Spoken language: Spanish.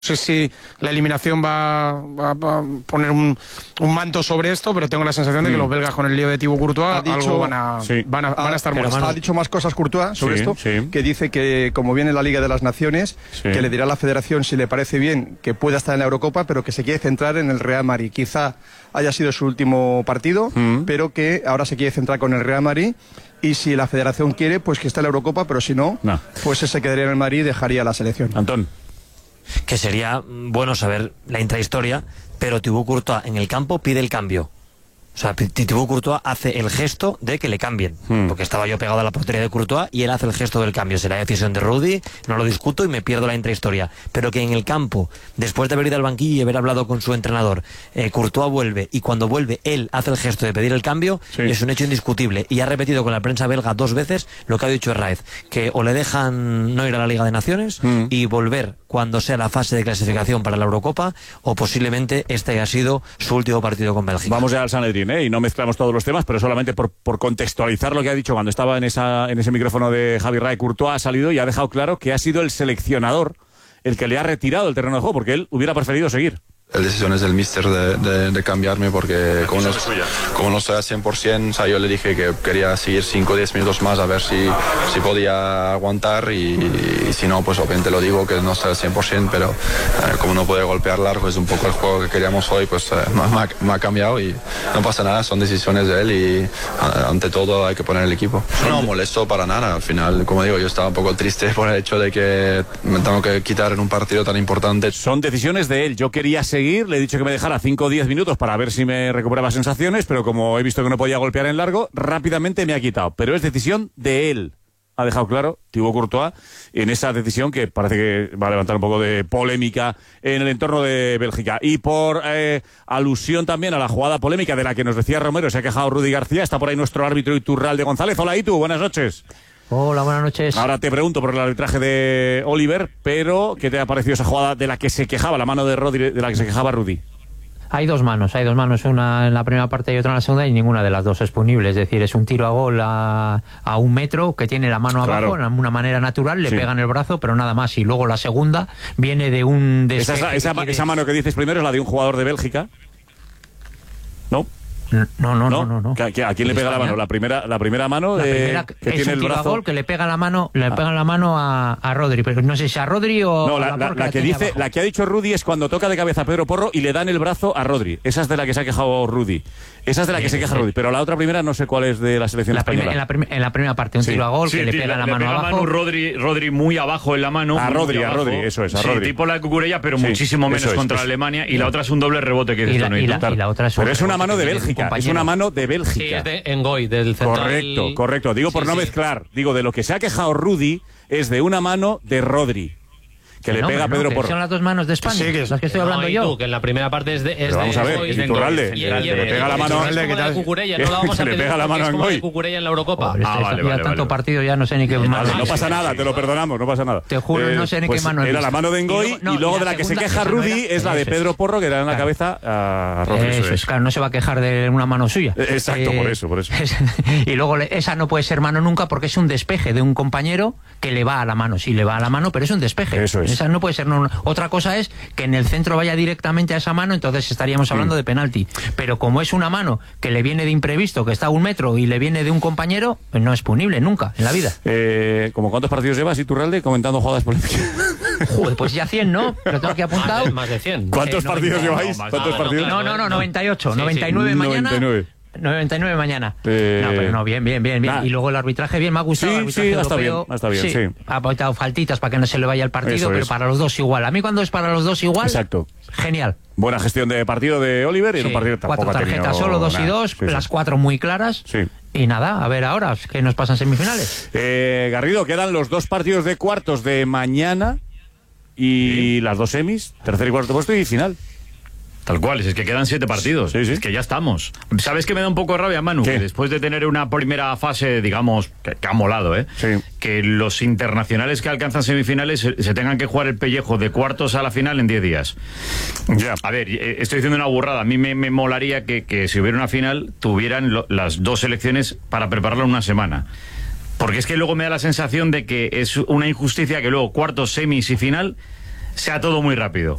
No sé si la eliminación va a poner un manto sobre esto, pero tengo la sensación de que los belgas con el lío de Thibaut Courtois algo van a estar molestos. Ha dicho más cosas Courtois sobre esto, que dice que como viene la Liga de las Naciones, que le dirá a la Federación si le parece bien que pueda estar en la Eurocopa, pero que se quiere centrar en el Real Madrid. Quizá haya sido su último partido, pero que ahora se quiere centrar con el Real Madrid. Y si la Federación quiere, pues que esté en la Eurocopa, pero si no, pues se quedaría en el Madrid y dejaría la selección. Antón. Que sería bueno saber la intrahistoria, pero Thibaut Courtois en el campo pide el cambio. O sea, Thibaut Courtois hace el gesto de que le cambien, porque estaba yo pegado a la portería de Courtois y él hace el gesto del cambio. Será decisión de Rudy, no lo discuto y me pierdo la intrahistoria. Pero que en el campo, después de haber ido al banquillo y haber hablado con su entrenador, Courtois vuelve y cuando vuelve él hace el gesto de pedir el cambio, es un hecho indiscutible. Y ha repetido con la prensa belga 2 veces lo que ha dicho Herráez, que o le dejan no ir a la Liga de Naciones y volver cuando sea la fase de clasificación para la Eurocopa, o posiblemente este haya sido su último partido con Bélgica. Vamos ya al Sanedrín, y no mezclamos todos los temas, pero solamente por contextualizar lo que ha dicho cuando estaba en ese micrófono de Javi Ray. Courtois ha salido y ha dejado claro que ha sido el seleccionador el que le ha retirado el terreno de juego, porque él hubiera preferido seguir. La decisión es del míster de cambiarme, porque como no estoy al 100%, o sea, yo le dije que quería seguir 5 o 10 minutos más a ver si podía aguantar y si no, pues obviamente lo digo que no estoy al 100%, pero como no puede golpear largo, es un poco el juego que queríamos hoy, pues me ha cambiado y no pasa nada, son decisiones de él y ante todo hay que poner el equipo. No molesto para nada, al final, como digo, yo estaba un poco triste por el hecho de que me tengo que quitar en un partido tan importante. Son decisiones de él, yo quería seguir. Le he dicho que me dejara 5 o 10 minutos para ver si me recuperaba sensaciones, pero como he visto que no podía golpear en largo, rápidamente me ha quitado. Pero es decisión de él. Ha dejado claro Thibaut Courtois en esa decisión que parece que va a levantar un poco de polémica en el entorno de Bélgica. Y por alusión también a la jugada polémica de la que nos decía Romero, se ha quejado Rudy García, está por ahí nuestro árbitro Iturralde González. Hola, Itu, buenas noches. Hola, buenas noches. Ahora te pregunto por el arbitraje de Oliver, pero ¿qué te ha parecido esa jugada de la que se quejaba, la mano de Rodri, de la que se quejaba Rudy? Hay dos manos, una en la primera parte y otra en la segunda, y ninguna de las dos es punible. Es decir, es un tiro a gol a 1 metro que tiene la mano abajo, de una manera natural, le pega en el brazo, pero nada más. Y luego la segunda viene de un... Esa mano que dices primero es la de un jugador de Bélgica, ¿no? No. ¿A quién le pega la mano? La primera mano que tiene el brazo. Gol que le pega la mano, a Rodri, pero no sé si a Rodri o no, a la que ha dicho Rudy es cuando toca de cabeza a Pedro Porro y le dan el brazo a Rodri. Esa es de la que se ha quejado Rudy. Esa es de la que se queja Rudy, pero la otra primera no sé cuál es de la selección española. En la primera parte, un tiro a gol que le pega la mano abajo. Rodri muy abajo en la mano. A Rodri, eso es, a Rodri. Tipo la de Cucurella, pero muchísimo menos contra Alemania, y la otra es un doble rebote que dice la otra es pero es una mano de Bélgica, es una mano de Bélgica. Sí, es de Ngoy, del central. Correcto. Digo por no mezclar. Digo, de lo que se ha quejado Rudy es de una mano de Rodri, que le pega a Pedro Porro. Son las dos manos de España, las que estoy hablando yo. Que en la primera parte es de vamos a ver, Iturralde, le pega la mano a Cucurella, no la vamos a le pega la mano a Ngoy. Cucurella en la Eurocopa. Vale. Tanto partido ya no sé ni qué mano. No pasa nada, te lo perdonamos, no pasa nada. Te juro, no sé ni qué mano. Era la mano de Ngoy y luego de la que se queja Rudy es la de Pedro Porro, que le da en la cabeza a Rodri. Eso es, claro, no se va a quejar de una mano suya. Exacto, por eso. Y luego esa no puede ser mano nunca porque es un despeje de un compañero que le va a la mano. Sí, le va a la mano, pero es un despeje. Eso es. Esa no puede ser. Otra cosa es que en el centro vaya directamente a esa mano, entonces estaríamos hablando de penalti. Pero como es una mano que le viene de imprevisto, que está a 1 metro y le viene de un compañero, pues no es punible nunca en la vida. ¿Como cuántos partidos llevas, Iturralde, comentando jugadas polémicas? Joder, pues ya 100, ¿no? Lo tengo aquí apuntado. Más de 100. ¿Cuántos partidos lleváis? ¿Cuántos partidos? No, 98. 99 mañana. 99 mañana. Pero no, bien. Y luego el arbitraje, bien, me ha gustado. Está bien. Ha apuntado faltitas para que no se le vaya el partido, pero para los dos igual. A mí cuando es para los dos igual, exacto. Genial. Buena gestión de partido de Oliver y en un partido tampoco 4 tarjetas solo, 2 y 2, las 4 muy claras. Sí. Y nada, a ver ahora qué nos pasa en semifinales. Garrido, quedan los 2 partidos de cuartos de mañana y las 2 semis, tercer y cuarto puesto y final. Tal cual, es que quedan 7 partidos. Es que ya estamos. ¿Sabes qué me da un poco de rabia, Manu? ¿Qué? Que después de tener una primera fase, digamos, que ha molado, que los internacionales que alcanzan semifinales se tengan que jugar el pellejo de cuartos a la final en 10 días. Ya. A ver, estoy diciendo una burrada. A mí me molaría que si hubiera una final, tuvieran las 2 selecciones para prepararlo en una semana. Porque es que luego me da la sensación de que es una injusticia que luego cuartos, semis y final sea todo muy rápido.